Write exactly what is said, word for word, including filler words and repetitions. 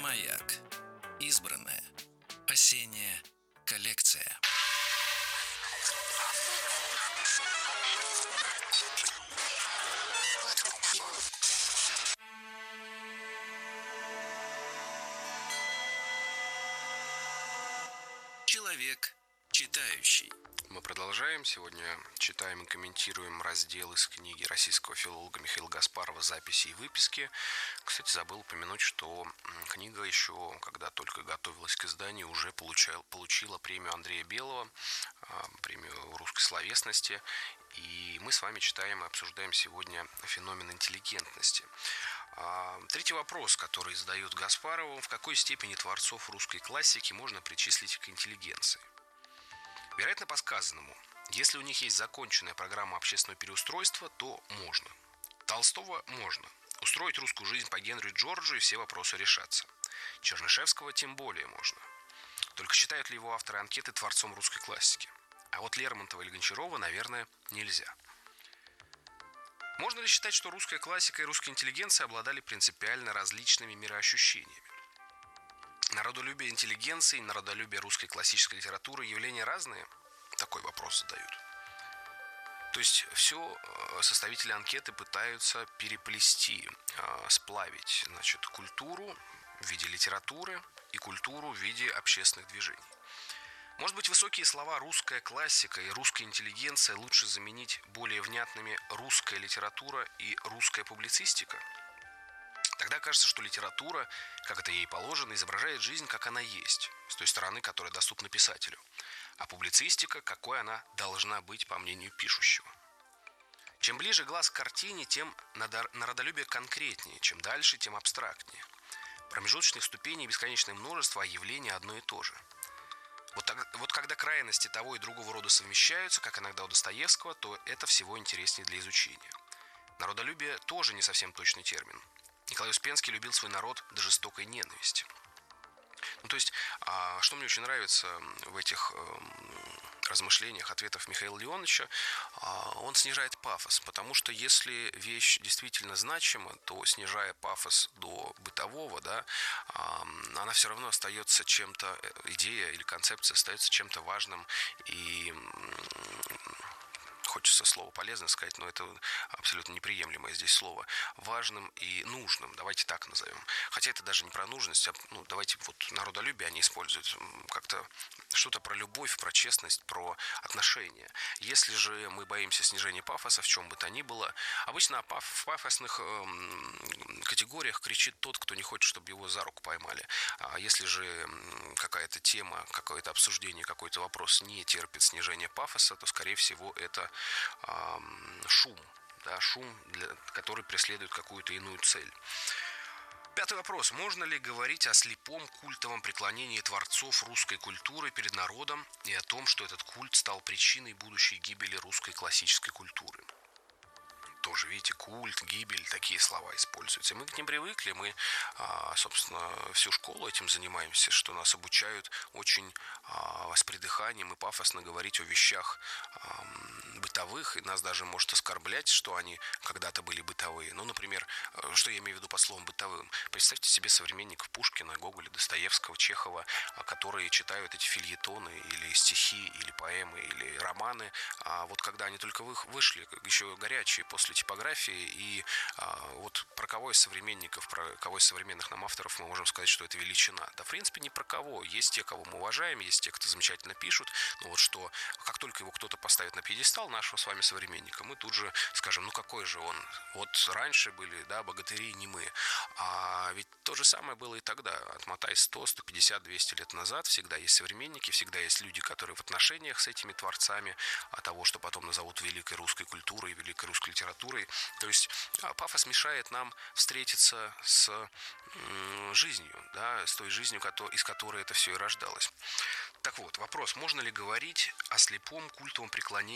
Маяк. Избранное. Осенняя коллекция. Человек читающий. Мы продолжаем. Сегодня читаем и комментируем раздел из книги российского филолога Михаила Гаспарова «Записи и выписки». Кстати, забыл упомянуть, что книга еще, когда только готовилась к изданию, уже получала, получила премию Андрея Белого, премию русской словесности. И мы с вами читаем и обсуждаем сегодня феномен интеллигентности. Третий вопрос, который задают Гаспарову: в какой степени творцов русской классики можно причислить к интеллигенции? Вероятно, по сказанному, если у них есть законченная программа общественного переустройства, то можно. Толстого можно. Устроить русскую жизнь по Генри Джорджу, и все вопросы решатся. Чернышевского тем более можно. Только считают ли его авторы анкеты творцом русской классики? А вот Лермонтова или Гончарова, наверное, нельзя. Можно ли считать, что русская классика и русская интеллигенция обладали принципиально различными мироощущениями? Народолюбие интеллигенции и народолюбие русской классической литературы — явления разные? Такой вопрос задают. То есть все составители анкеты пытаются переплести, сплавить, значит, культуру в виде литературы и культуру в виде общественных движений. Может быть, высокие слова «русская классика» и «русская интеллигенция» лучше заменить более внятными «русская литература» и «русская публицистика»? Тогда кажется, что литература, как это ей положено, изображает жизнь, как она есть, с той стороны, которая доступна писателю, а публицистика, какой она должна быть, по мнению пишущего. Чем ближе глаз к картине, тем народолюбие конкретнее, чем дальше, тем абстрактнее. Промежуточных ступеней бесконечное множество, а явление одно и то же. Вот, так, вот когда крайности того и другого рода совмещаются, как иногда у Достоевского, то это всего интереснее для изучения. Народолюбие тоже не совсем точный термин. Николай Успенский любил свой народ до жестокой ненависти. Ну, то есть, а, что мне очень нравится в этих э, размышлениях, ответах Михаила Леоновича, а, он снижает пафос, потому что если вещь действительно значима, то, снижая пафос до бытового, да, а, она все равно остается чем-то, идея или концепция остается чем-то важным и... Хочется слово полезно сказать, но это абсолютно неприемлемое здесь слово. Важным и нужным, давайте так назовем. Хотя это даже не про нужность, а ну, давайте вот народолюбие они используют как-то что-то про любовь, про честность, про отношения. Если же мы боимся снижения пафоса, в чем бы то ни было, обычно в пафосных э, категориях кричит тот, кто не хочет, чтобы его за руку поймали. А если же какая-то тема, какое-то обсуждение, какой-то вопрос не терпит снижения пафоса, то, скорее всего, это шум, да, шум, для, который преследует какую-то иную цель. Пятый вопрос. Можно ли говорить о слепом культовом преклонении творцов русской культуры перед народом и о том, что этот культ стал причиной будущей гибели русской классической культуры? Тоже, видите, культ, гибель, такие слова используются. Мы к ним привыкли, мы, собственно, всю школу этим занимаемся, что нас обучают очень с придыханием и пафосно говорить о вещах бытовых, и нас даже может оскорблять, что они когда-то были бытовые. Ну, например, что я имею в виду под словом бытовым? Представьте себе современников Пушкина, Гоголя, Достоевского, Чехова, которые читают эти фельетоны или стихи, или поэмы, или романы, а вот когда они только вышли, еще горячие, после типографии, и а, вот про кого из современников, про кого из современных нам авторов мы можем сказать, что это величина? Да, в принципе, ни про кого. Есть те, кого мы уважаем, есть те, кто замечательно пишут, но вот что, как только его кто-то поставит на пьедестал, нашего с вами современника, мы тут же скажем, ну какой же он? Вот раньше были, да, богатыри, не мы. А ведь то же самое было и тогда. Отмотай сто, сто пятьдесят, двести лет назад, всегда есть современники, всегда есть люди, которые в отношениях с этими творцами, а того, что потом назовут великой русской культурой, великой русской литературой. То есть пафос мешает нам встретиться с жизнью, да, с той жизнью, из которой это все и рождалось. Так вот, вопрос, можно ли говорить о слепом культовом преклонении